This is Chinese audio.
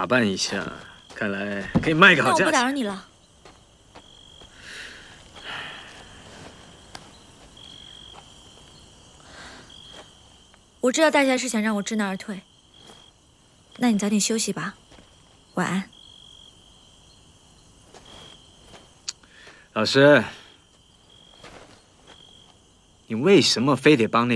扮一下，看来可以卖个好价钱。 那我不打扰你了。我知道大侠是想让我知难而退，那你早点休息吧，晚安。 老师，你为什么非得帮那？